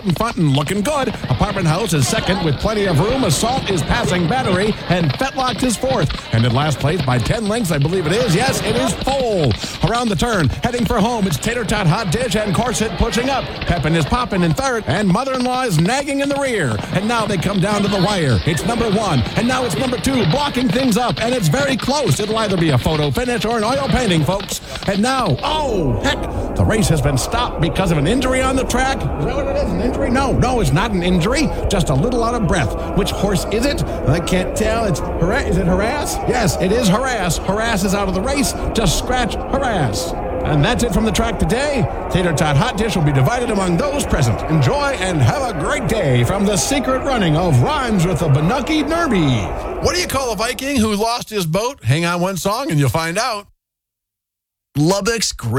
front and looking good. Apartment House is second with plenty of room. Assault is passing Battery, and Fetlock is fourth. And in last place by 10 lengths, I believe it is. Yes, it is Pole. Around the turn, heading for home, it's Tater Tot, Hot Dish, and Corset pushing up. Pepin is popping in third, and Mother-in-Law is nagging in the rear. And now they come down to the wire. It's number one, and now it's number two, blocking things up, and it's very close. It'll either be a photo finish or an oil painting, folks. And now, oh, heck, the race has been stopped because of an injury on the track. Is that what it is, an injury? No, it's not an injury, just a little out of breath. Which horse is it? I can't tell. Is it Harass? Yes, it is Harass. Harass is out of the race. Just scratch Harass. And that's it from the track today. Tater Tot Hot Dish will be divided among those present. Enjoy and have a great day from the secret running of Rhymes with the Bentucky Derby. What do you call a Viking who lost his boat? Hang on one song and you'll find out. Lubbock's great.